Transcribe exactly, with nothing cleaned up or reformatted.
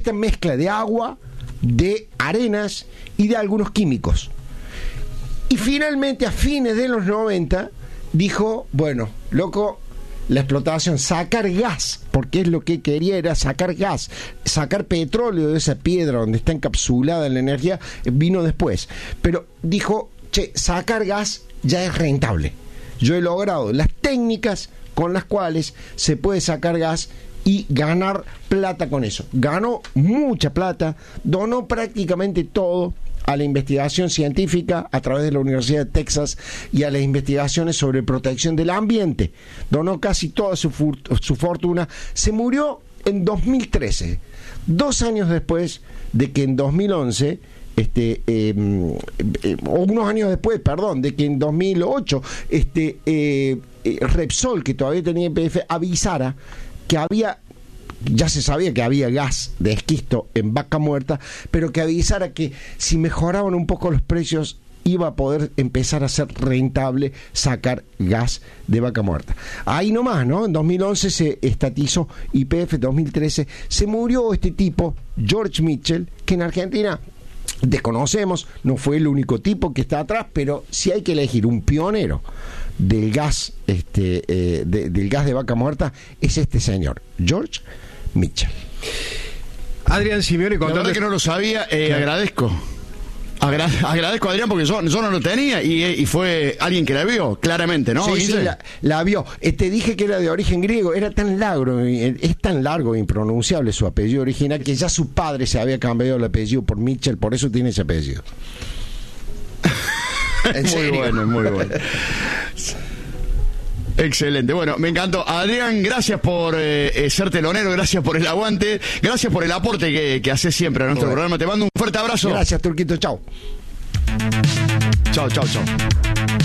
esta mezcla de agua, de arenas y de algunos químicos. Y finalmente, a fines de los noventa, dijo, bueno, loco, la explotación, sacar gas, porque es lo que quería, era sacar gas, sacar petróleo de esa piedra donde está encapsulada la energía, vino después. Pero dijo, che, sacar gas ya es rentable. Yo he logrado las técnicas con las cuales se puede sacar gas y ganar plata con eso. Ganó mucha plata, donó prácticamente todo a la investigación científica a través de la Universidad de Texas y a las investigaciones sobre protección del ambiente. Donó casi toda su, su fortuna. Se murió en dos mil trece, dos años después de que en dos mil once, este, eh, eh, o unos años después, perdón, de que en dos mil ocho, este, eh, eh, Repsol, que todavía tenía Y P F, avisara que había, ya se sabía que había gas de esquisto en Vaca Muerta, pero que avisara que si mejoraban un poco los precios iba a poder empezar a ser rentable sacar gas de Vaca Muerta. Ahí nomás, ¿no? En dos mil once se estatizó Y P F, dos mil trece se murió este tipo, George Mitchell, que en Argentina desconocemos, no fue el único tipo que está atrás, pero si hay que elegir un pionero del gas, este, eh, de, del gas de Vaca Muerta, es este señor, George Mitchell. Adrián Simeone, la verdad que no lo sabía, eh, agradezco. Agra- agradezco a Adrián porque yo, yo no lo tenía y, y fue alguien que la vio, claramente, ¿no? Sí, sí, la, la vio. Eh, te dije que era de origen griego, era tan largo, eh, es tan largo e impronunciable su apellido original que ya su padre se había cambiado el apellido por Mitchell, por eso tiene ese apellido. ¿En serio? Muy bueno, muy bueno. Excelente, bueno, me encantó. Adrián, gracias por eh, ser telonero, gracias por el aguante, gracias por el aporte que, que haces siempre a nuestro bueno. programa. Te mando un fuerte abrazo. Gracias, Turquito, chao. Chao, chao, chao.